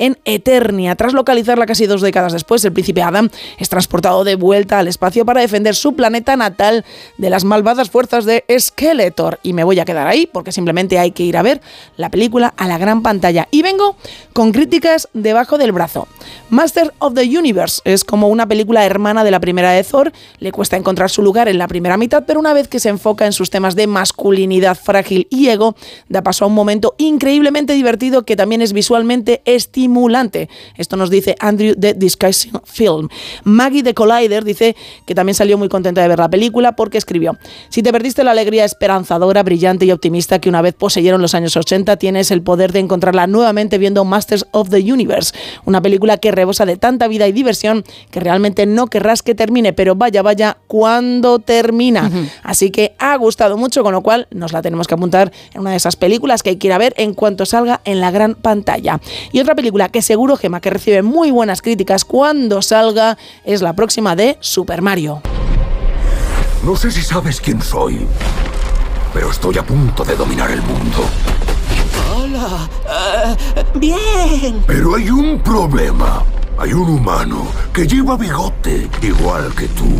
en Eternia. Tras localizarla casi 2 décadas después, el príncipe Adam es transportado de vuelta al espacio para defender su planeta natal de las malvadas fuerzas de Skeletor. Y me voy a quedar ahí porque simplemente hay que ir a ver la película a la gran pantalla. Y vengo con críticas debajo del brazo. Master of the Universe es como una película hermana de la primera de Thor. Le cuesta encontrar su lugar en la primera mitad, pero una vez que se enfoca en sus temas de masculinidad frágil y ego, da paso a un momento increíblemente divertido que también es visualmente estimulante. Esto nos dice Andrew de Disguising Film. Maggie de Collider dice que también salió muy contenta de ver la película porque escribió: si te perdiste la alegría esperanzadora, brillante y optimista que una vez poseyeron los años 80, tienes el poder de encontrarla nuevamente viendo Masters of the Universe, una película que rebosa de tanta vida y diversión que realmente no querrás que termine, pero vaya, cuando termina. Así que ha gustado mucho, con lo cual nos la tenemos que apuntar en una de esas películas que hay que ir a ver en cuanto salga en la gran pantalla. Y otra película que seguro, Gemma, que recibe muy buenas críticas cuando salga, es la próxima de Super Mario. No sé si sabes quién soy, pero estoy a punto de dominar el mundo. Hola. Bien. Pero hay un problema. Hay un humano que lleva bigote, igual que tú.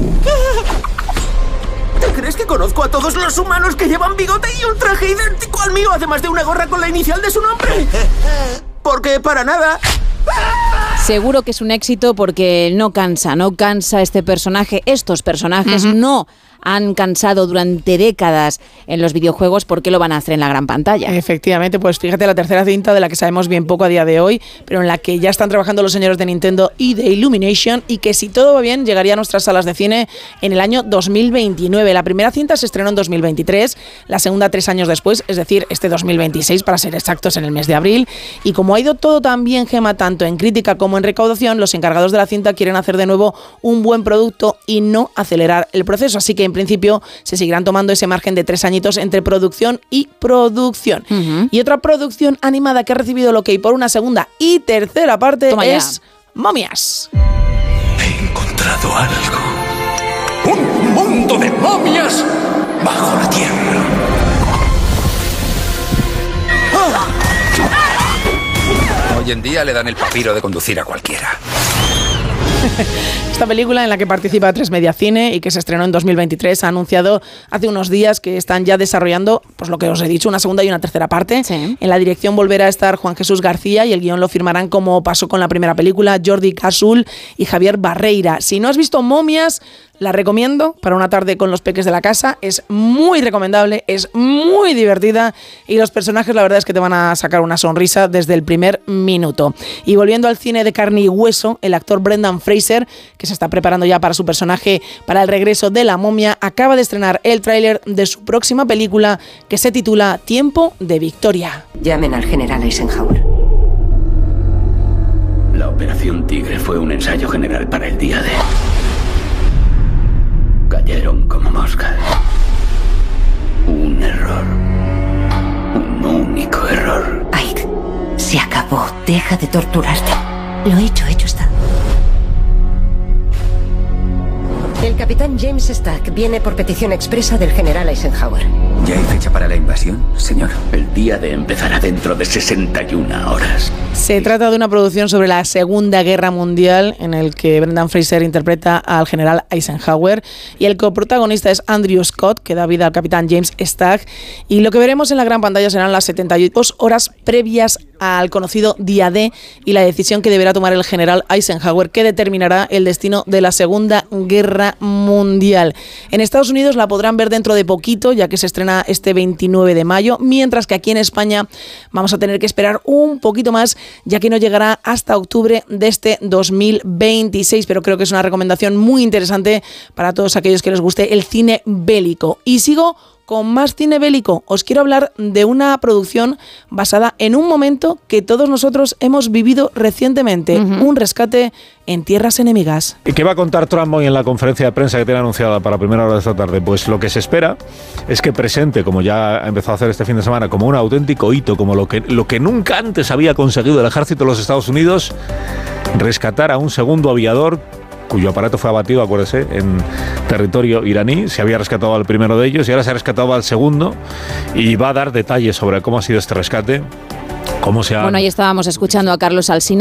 ¿Te crees que conozco a todos los humanos que llevan bigote y un traje idéntico al mío, además de una gorra con la inicial de su nombre? Porque para nada. Seguro que es un éxito porque no cansa este personaje. Estos personajes no han cansado durante décadas en los videojuegos. ¿Por qué lo van a hacer en la gran pantalla? Efectivamente, pues fíjate, la tercera cinta de la que sabemos bien poco a día de hoy, pero en la que ya están trabajando los señores de Nintendo y de Illumination, y que si todo va bien llegaría a nuestras salas de cine en el año 2029. La primera cinta se estrenó en 2023, la segunda 3 años después, es decir, este 2026 para ser exactos, en el mes de abril. Y como ha ido todo tan bien, Gemma, tanto en crítica como en recaudación, los encargados de la cinta quieren hacer de nuevo un buen producto y no acelerar el proceso. Así que en principio se seguirán tomando ese margen de 3 añitos entre producción y producción. Y otra producción animada que ha recibido el ok por una segunda y tercera parte es Momias. He encontrado algo. ¡Un mundo de momias bajo la tierra! Hoy en día le dan el papiro de conducir a cualquiera. Esta película, en la que participa 3 Media Cine y que se estrenó en 2023, ha anunciado hace unos días que están ya desarrollando, pues lo que os he dicho, una segunda y una tercera parte. Sí. En la dirección volverá a estar Juan Jesús García y el guión lo firmarán, como pasó con la primera película, Jordi Cazul y Javier Barreira. Si no has visto Momias, la recomiendo para una tarde con los peques de la casa. Es muy recomendable, es muy divertida y los personajes, la verdad es que te van a sacar una sonrisa desde el primer minuto. Y volviendo al cine de carne y hueso, el actor Brendan Fraser, que se está preparando ya para su personaje para el regreso de la momia, acaba de estrenar el tráiler de su próxima película, que se titula Tiempo de Victoria. Llamen al general Eisenhower. La Operación Tigre fue un ensayo general para el día D. Cayeron como moscas. Un error. Un único error. Ike, se acabó. Deja de torturarte. Lo hecho está. El capitán James Stack viene por petición expresa del general Eisenhower. ¿Ya hay fecha para la invasión, señor? El día D empezará dentro de 61 horas. Se trata de una producción sobre la Segunda Guerra Mundial, en el que Brendan Fraser interpreta al general Eisenhower y el coprotagonista es Andrew Scott, que da vida al capitán James Stack. Y lo que veremos en la gran pantalla serán las 72 horas previas al conocido día D y la decisión que deberá tomar el general Eisenhower, que determinará el destino de la Segunda Guerra Mundial. En Estados Unidos la podrán ver dentro de poquito, ya que se estrena este 29 de mayo, mientras que aquí en España vamos a tener que esperar un poquito más, ya que no llegará hasta octubre de este 2026, pero creo que es una recomendación muy interesante para todos aquellos que les guste el cine bélico. Y sigo con más cine bélico. Os quiero hablar de una producción basada en un momento que todos nosotros hemos vivido recientemente, un rescate en tierras enemigas. ¿Y qué va a contar Trump hoy en la conferencia de prensa que tiene anunciada para primera hora de esta tarde? Pues lo que se espera es que presente, como ya ha empezado a hacer este fin de semana, como un auténtico hito, como lo que nunca antes había conseguido el ejército de los Estados Unidos, rescatar a un segundo aviador cuyo aparato fue abatido, acuérdese, en territorio iraní. Se había rescatado al primero de ellos y ahora se ha rescatado al segundo, y va a dar detalles sobre cómo ha sido este rescate, cómo se ha... Bueno, ahí estábamos escuchando a Carlos Alsina.